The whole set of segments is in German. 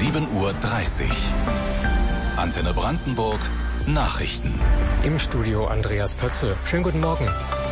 7:30 Uhr. Antenne Brandenburg Nachrichten. Im Studio Andreas Pötzel. Schönen guten Morgen.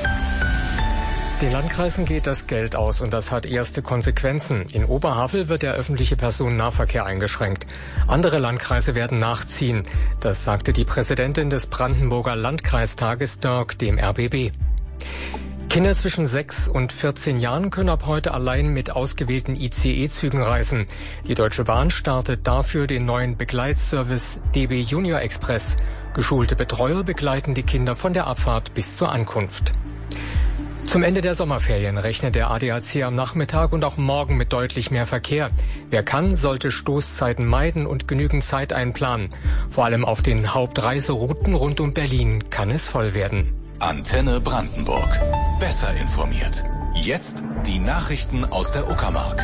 Den Landkreisen geht das Geld aus und das hat erste Konsequenzen. In Oberhavel wird der öffentliche Personennahverkehr eingeschränkt. Andere Landkreise werden nachziehen. Das sagte die Präsidentin des Brandenburger Landkreistages Dörk dem RBB. Kinder zwischen 6 und 14 Jahren können ab heute allein mit ausgewählten ICE-Zügen reisen. Die Deutsche Bahn startet dafür den neuen Begleitservice DB Junior Express. Geschulte Betreuer begleiten die Kinder von der Abfahrt bis zur Ankunft. Zum Ende der Sommerferien rechnet der ADAC am Nachmittag und auch morgen mit deutlich mehr Verkehr. Wer kann, sollte Stoßzeiten meiden und genügend Zeit einplanen. Vor allem auf den Hauptreiserouten rund um Berlin kann es voll werden. Antenne Brandenburg. Besser informiert. Jetzt die Nachrichten aus der Uckermark.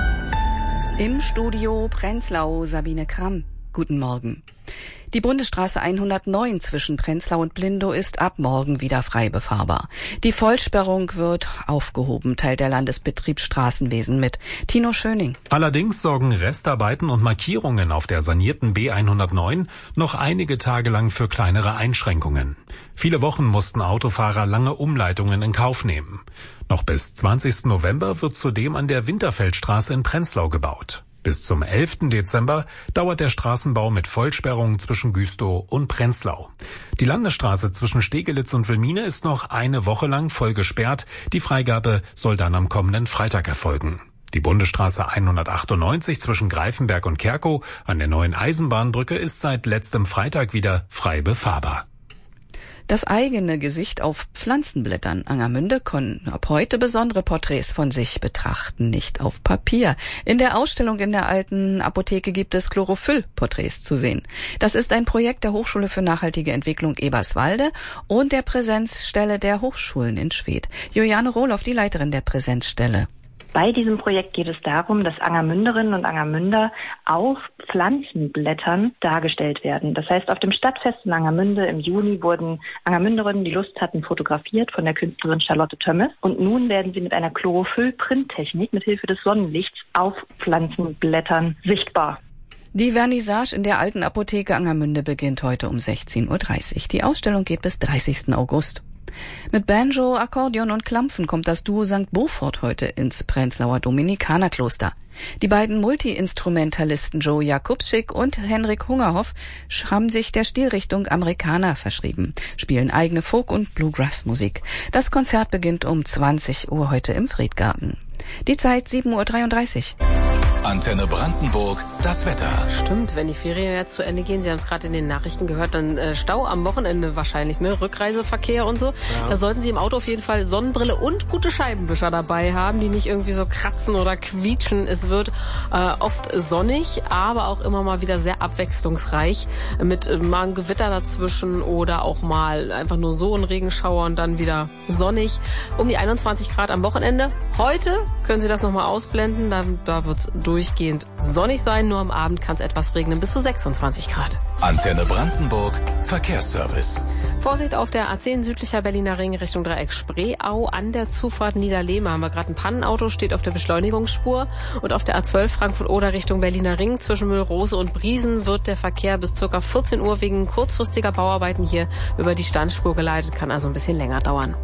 Im Studio Prenzlau Sabine Kramm. Guten Morgen. Die Bundesstraße 109 zwischen Prenzlau und Blindow ist ab morgen wieder frei befahrbar. Die Vollsperrung wird aufgehoben, teilt der Landesbetrieb Straßenwesen mit. Tino Schöning. Allerdings sorgen Restarbeiten und Markierungen auf der sanierten B109 noch einige Tage lang für kleinere Einschränkungen. Viele Wochen mussten Autofahrer lange Umleitungen in Kauf nehmen. Noch bis 20. November wird zudem an der Winterfeldstraße in Prenzlau gebaut. Bis zum 11. Dezember dauert der Straßenbau mit Vollsperrungen zwischen Güstrow und Prenzlau. Die Landesstraße zwischen Stegelitz und Wilmine ist noch eine Woche lang voll gesperrt. Die Freigabe soll dann am kommenden Freitag erfolgen. Die Bundesstraße 198 zwischen Greifenberg und Kerkow an der neuen Eisenbahnbrücke ist seit letztem Freitag wieder frei befahrbar. Das eigene Gesicht auf Pflanzenblättern. Angermünde können ab heute besondere Porträts von sich betrachten, nicht auf Papier. In der Ausstellung in der alten Apotheke gibt es Chlorophyll-Porträts zu sehen. Das ist ein Projekt der Hochschule für nachhaltige Entwicklung Eberswalde und der Präsenzstelle der Hochschulen in Schwedt. Juliane Rohloff, die Leiterin der Präsenzstelle. Bei diesem Projekt geht es darum, dass Angermünderinnen und Angermünder auf Pflanzenblättern dargestellt werden. Das heißt, auf dem Stadtfest in Angermünde im Juni wurden Angermünderinnen, die Lust hatten, fotografiert von der Künstlerin Charlotte Tömmes. Und nun werden sie mit einer Chlorophyll-Printtechnik mit Hilfe des Sonnenlichts auf Pflanzenblättern sichtbar. Die Vernissage in der alten Apotheke Angermünde beginnt heute um 16:30 Uhr. Die Ausstellung geht bis 30. August. Mit Banjo, Akkordeon und Klampfen kommt das Duo St. Beaufort heute ins Prenzlauer Dominikanerkloster. Die beiden Multi-Instrumentalisten Joe Jakubczyk und Henrik Hungerhoff haben sich der Stilrichtung Amerikaner verschrieben, spielen eigene Folk- und Bluegrass-Musik. Das Konzert beginnt um 20 Uhr heute im Friedgarten. Die Zeit 7:33 Uhr. Antenne Brandenburg, das Wetter. Stimmt, wenn die Ferien jetzt zu Ende gehen, Sie haben es gerade in den Nachrichten gehört, dann Stau am Wochenende wahrscheinlich, ne? Rückreiseverkehr und so. Ja. Da sollten Sie im Auto auf jeden Fall Sonnenbrille und gute Scheibenwischer dabei haben, die nicht irgendwie so kratzen oder quietschen. Es wird oft sonnig, aber auch immer mal wieder sehr abwechslungsreich mit mal ein Gewitter dazwischen oder auch mal einfach nur so ein Regenschauer und dann wieder sonnig. Um die 21 Grad am Wochenende. Heute können Sie das nochmal ausblenden, da wird es durchgehend sonnig sein, nur am Abend kann es etwas regnen, bis zu 26 Grad. Antenne Brandenburg, Verkehrsservice. Vorsicht auf der A10 südlicher Berliner Ring Richtung Dreieck Spreeau. An der Zufahrt Niederlehme haben wir gerade ein Pannenauto, steht auf der Beschleunigungsspur. Und auf der A12 Frankfurt-Oder Richtung Berliner Ring zwischen Müllrose und Briesen wird der Verkehr bis ca. 14 Uhr wegen kurzfristiger Bauarbeiten hier über die Standspur geleitet. Kann also ein bisschen länger dauern.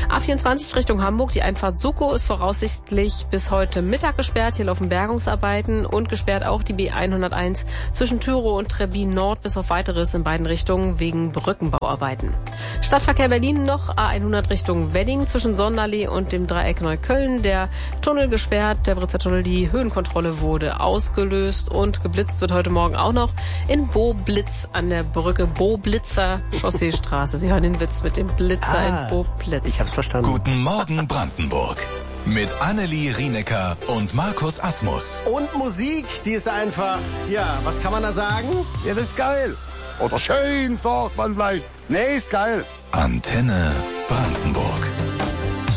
A24 Richtung Hamburg. Die Einfahrt Suckow ist voraussichtlich bis heute Mittag gesperrt. Hier laufen Bergungsarbeiten und gesperrt auch die B101 zwischen Tyrow und Trebbin Nord bis auf Weiteres in beiden Richtungen wegen Brückenbauarbeiten. Stadtverkehr Berlin noch, A100 Richtung Wedding zwischen Sonderlee und dem Dreieck Neukölln. Der Tunnel gesperrt, der Britzer Tunnel, die Höhenkontrolle wurde ausgelöst und geblitzt wird heute Morgen auch noch in Boblitz an der Brücke Boblitzer Chausseestraße. Sie hören den Witz mit dem Blitzer in Boblitz. Ich hab's verstanden. Guten Morgen Brandenburg. Mit Annelie Rienecker und Markus Asmus. Und Musik, die ist einfach, ja, was kann man da sagen? Ja, das ist geil. Oder schön, sagt man vielleicht. Nee, ist geil. Antenne Brandenburg.